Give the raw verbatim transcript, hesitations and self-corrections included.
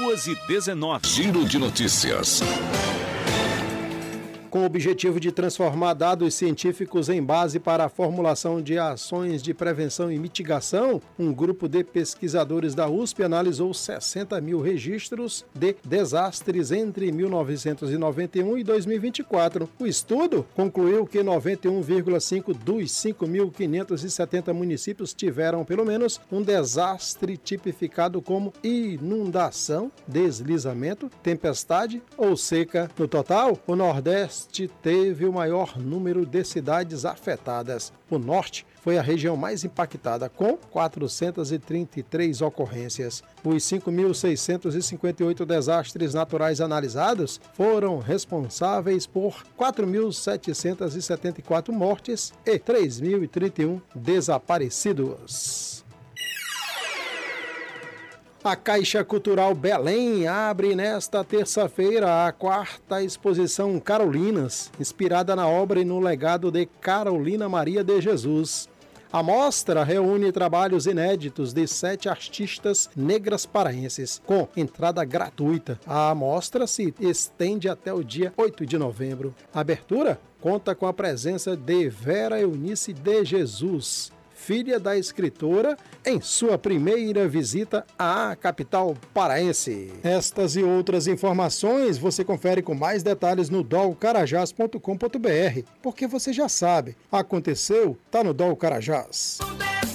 duas e dezenove. Giro de notícias. Com o objetivo de transformar dados científicos em base para a formulação de ações de prevenção e mitigação, um grupo de pesquisadores da U S P analisou sessenta mil registros de desastres entre mil novecentos e noventa e um e dois mil e vinte e quatro. O estudo concluiu que noventa e um vírgula cinco por cento dos cinco mil quinhentos e setenta municípios tiveram pelo menos um desastre tipificado como inundação, deslizamento, tempestade ou seca. No total, o Nordeste teve o maior número de cidades afetadas. O Norte foi a região mais impactada, com quatrocentas e trinta e três ocorrências. Os cinco mil seiscentos e cinquenta e oito desastres naturais analisados foram responsáveis por quatro mil setecentos e setenta e quatro mortes e três mil e trinta e um desaparecidos. A Caixa Cultural Belém abre nesta terça-feira a quarta exposição Carolinas, inspirada na obra e no legado de Carolina Maria de Jesus. A mostra reúne trabalhos inéditos de sete artistas negras paraenses, com entrada gratuita. A mostra se estende até o dia oito de novembro. A abertura conta com a presença de Vera Eunice de Jesus, filha da escritora, em sua primeira visita à capital paraense. Estas e outras informações você confere com mais detalhes no dol carajás ponto com ponto br, porque você já sabe, aconteceu, tá no Dol Carajás.